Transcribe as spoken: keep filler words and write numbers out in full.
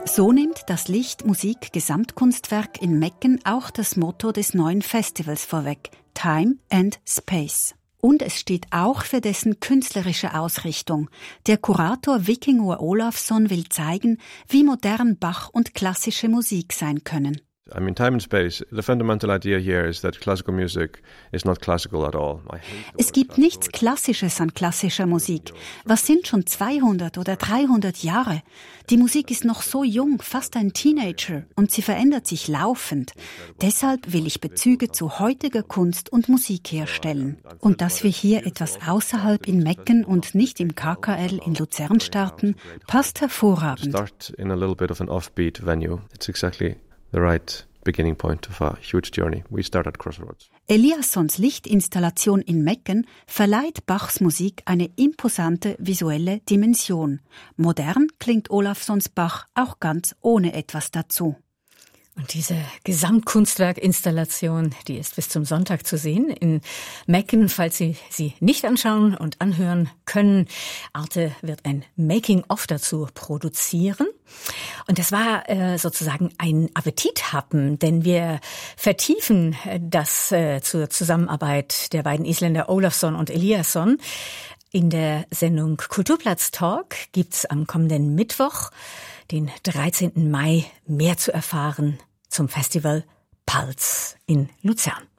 So nimmt das Licht-Musik-Gesamtkunstwerk in Mecken auch das Motto des neuen Festivals vorweg: Time and Space. Und es steht auch für dessen künstlerische Ausrichtung. Der Kurator Vikingur Olafsson will zeigen, wie modern Bach und klassische Musik sein können. I mean, time and space, the fundamental idea here is that classical music is not classical at all. Es gibt nichts Klassisches an klassischer Musik. Was sind schon zweihundert oder dreihundert Jahre? Die Musik ist noch so jung, fast ein Teenager, und sie verändert sich laufend. Deshalb will ich Bezüge zu heutiger Kunst und Musik herstellen. Und dass wir hier etwas außerhalb in Mecken und nicht im K K L in Luzern starten, passt hervorragend. Start in a little bit of an offbeat venue. It's exactly the right beginning point of a huge journey. We start at Crossroads. Eliassons Lichtinstallation in Mecken verleiht Bachs Musik eine imposante visuelle Dimension. Modern klingt Olafssons Bach auch ganz ohne etwas dazu. Und diese Gesamtkunstwerkinstallation, die ist bis zum Sonntag zu sehen in Mecken, falls Sie sie nicht anschauen und anhören können. Arte wird ein Making-of dazu produzieren. Und das war äh, sozusagen ein Appetithappen, denn wir vertiefen das äh, zur Zusammenarbeit der beiden Isländer Olafsson und Eliasson. In der Sendung Kulturplatz Talk gibt's am kommenden Mittwoch, den dreizehnten Mai, mehr zu erfahren zum Festival Pulse in Luzern.